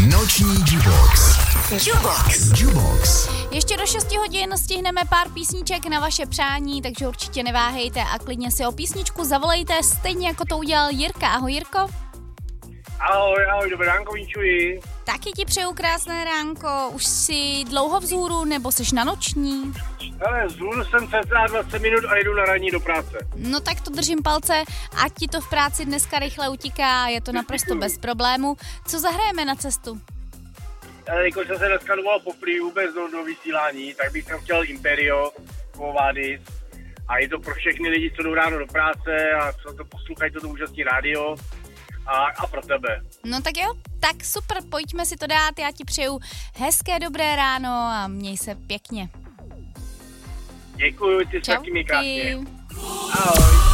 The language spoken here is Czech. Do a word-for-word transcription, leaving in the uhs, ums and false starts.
Noční Jubox. Jubox. Jubox. Ještě do šesti hodin stihneme pár písniček na vaše přání, takže určitě neváhejte a klidně si o písničku zavolejte, stejně jako to udělal Jirka. Ahoj Jirko. Ahoj, ahoj, dobré ránko, Vinčuji. Taky ti přeju krásné ránko. Už jsi dlouho vzhůru nebo jsi na noční? Hele, vzhůru jsem cca dvacet minut a jedu na ranní do práce. No tak to držím palce, ať ti to v práci dneska rychle utíká, je to naprosto bez problému. Co zahrajeme na cestu? Ale jako jsem se dneska dovolal poprý vůbec do, do vysílání, tak bych tam chtěl Imperio, Kovádis. A je to pro všechny lidi, co jdou ráno do práce a co to poslouchají, toto úžasný rádio. A, a pro tebe. No tak jo, tak super, pojďme si to dát, já ti přeju hezké dobré ráno a měj se pěkně. Děkuju, ty taky mi krásně. Čauky. Ahoj.